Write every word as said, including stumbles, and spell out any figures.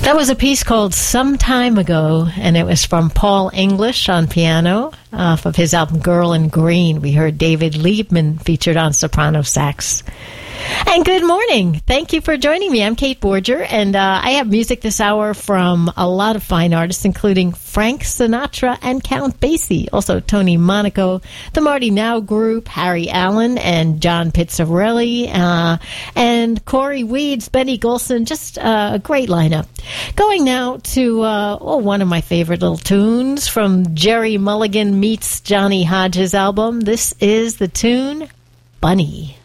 That was a piece called Some Time Ago, and it was from Paul English on piano off of his album Girl in Green. We heard David Liebman featured on soprano sax. And good morning. Thank you for joining me. I'm Kate Borger, and uh, I have music this hour from a lot of fine artists, including Frank Sinatra and Count Basie, also Tony Monaco, the Marty Now Group, Harry Allen, and John Pizzarelli, uh, and Corey Weeds, Benny Golson, just uh, a great lineup. Going now to uh, oh, one of my favorite little tunes from Jerry Mulligan meets Johnny Hodges' album. This is the tune Bunny.